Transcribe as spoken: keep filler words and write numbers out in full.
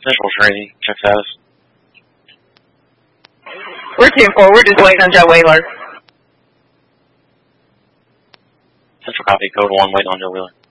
Central's ready. Check status. We're ten four. We're just waiting on Joe Wheeler. Central copy. Code one. Waiting on Joe Wheeler.